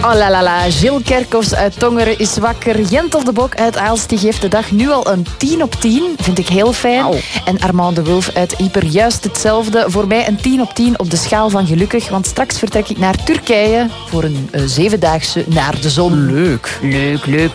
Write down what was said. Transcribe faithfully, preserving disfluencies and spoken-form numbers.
Oh la la la, Gilles Kerkhoffs uit Tongeren is wakker. Jentel de Bok uit Aalst die geeft de dag nu al een tien op tien. Vind ik heel fijn. Wow. En Armand de Wulf uit Ieper juist hetzelfde. Voor mij een tien op tien op de schaal van gelukkig. Want straks vertrek ik naar Turkije voor een uh, zevendaagse naar de zon. Leuk. Leuk, leuk.